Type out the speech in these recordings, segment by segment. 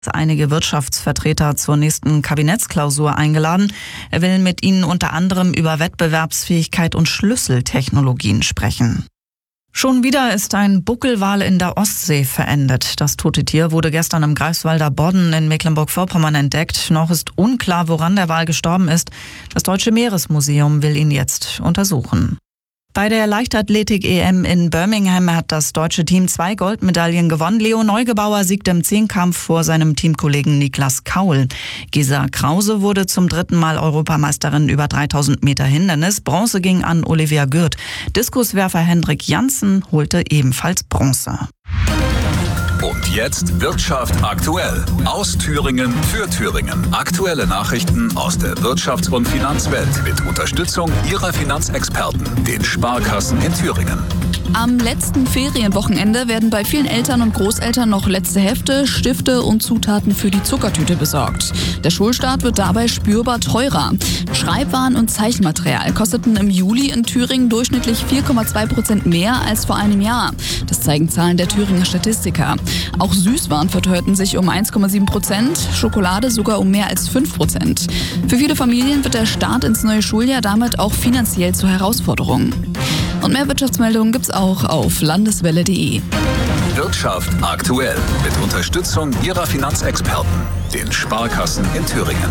Einige Wirtschaftsvertreter zur nächsten Kabinettsklausur eingeladen. Er will mit ihnen unter anderem über Wettbewerbsfähigkeit und Schlüsseltechnologien sprechen. Schon wieder ist ein Buckelwal in der Ostsee verendet. Das tote Tier wurde gestern im Greifswalder Bodden in Mecklenburg-Vorpommern entdeckt. Noch ist unklar, woran der Wal gestorben ist. Das Deutsche Meeresmuseum will ihn jetzt untersuchen. Bei der Leichtathletik-EM in Birmingham hat das deutsche Team 2 Goldmedaillen gewonnen. Leo Neugebauer siegte im Zehnkampf vor seinem Teamkollegen Niklas Kaul. Gesa Krause wurde zum 3. Mal Europameisterin über 3000 Meter Hindernis. Bronze ging an Olivia Gürt. Diskuswerfer Hendrik Janssen holte ebenfalls Bronze. Und jetzt Wirtschaft aktuell. Aus Thüringen für Thüringen. Aktuelle Nachrichten aus der Wirtschafts- und Finanzwelt mit Unterstützung Ihrer Finanzexperten, den Sparkassen in Thüringen. Am letzten Ferienwochenende werden bei vielen Eltern und Großeltern noch letzte Hefte, Stifte und Zutaten für die Zuckertüte besorgt. Der Schulstart wird dabei spürbar teurer. Schreibwaren und Zeichenmaterial kosteten im Juli in Thüringen durchschnittlich 4,2% mehr als vor einem Jahr. Das zeigen Zahlen der Thüringer Statistiker. Auch Süßwaren verteuerten sich um 1,7%, Schokolade sogar um mehr als 5%. Für viele Familien wird der Start ins neue Schuljahr damit auch finanziell zur Herausforderung. Und mehr Wirtschaftsmeldungen gibt's auch auf landeswelle.de. Wirtschaft aktuell mit Unterstützung Ihrer Finanzexperten, den Sparkassen in Thüringen.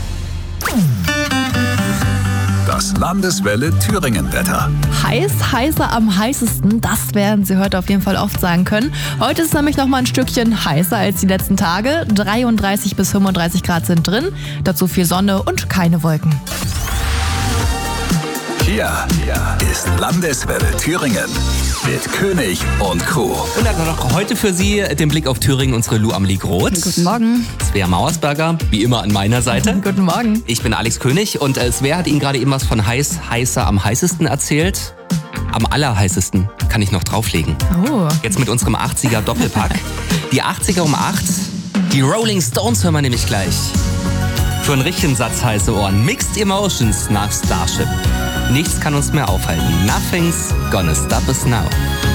Das Landeswelle Thüringen-Wetter. Heißer am heißesten, das werden Sie heute auf jeden Fall oft sagen können. Heute ist es nämlich noch mal ein Stückchen heißer als die letzten Tage. 33 bis 35 Grad sind drin, dazu viel Sonne und keine Wolken. Hier ist Landeswelle Thüringen mit König und Crew. Und dann noch heute für Sie den Blick auf Thüringen, unsere Lou Amli-Groth. Guten Morgen. Svea Mauersberger, wie immer an meiner Seite. Guten Morgen. Ich bin Alex König und Svea hat Ihnen gerade eben was von heißer am heißesten erzählt. Am allerheißesten kann ich noch drauflegen. Oh. Jetzt mit unserem 80er Doppelpack. Die 80er um 8, die Rolling Stones hören wir nämlich gleich. Für einen richtigen Satz heiße Ohren. Mixed Emotions nach Starship. Nichts kann uns mehr aufhalten. Nothing's gonna stop us now.